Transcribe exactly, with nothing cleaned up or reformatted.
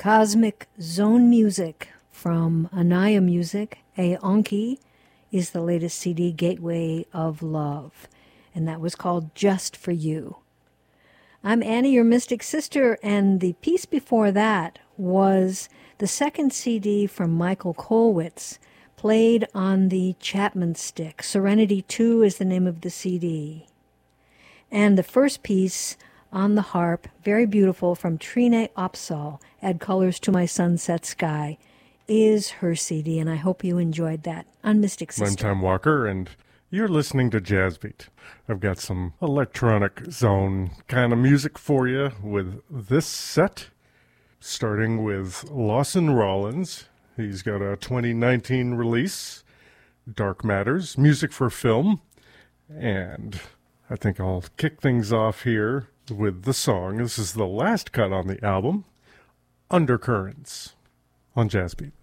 Cosmic Zone Music from Anaya Music. Aonki is the latest C D, Gateway of Love, and that was called Just for You. I'm Annie, your mystic sister, and the piece before that was the second C D from Michael Kolwitz, played on the Chapman stick. Serenity two is the name of the C D. And the first piece on the harp, very beautiful, from Trine Opsahl, Add Colors to My Sunset Sky, is her C D, and I hope you enjoyed that on Mystic Sister. I'm Tom Walker, and you're listening to Jazz Beat. I've got some electronic zone kind of music for you with this set, starting with Lawson Rollins. He's got a twenty nineteen release, Dark Matters, music for film, and I think I'll kick things off here with the song. This is the last cut on the album, Undercurrents, on Jazz Beat.